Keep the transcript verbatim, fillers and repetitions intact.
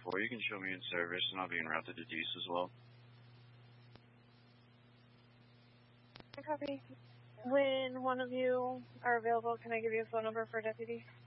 four, you can show me in service, and I'll be en route to Deuce as well. Copy. When one of you are available, can I give you a phone number for deputy?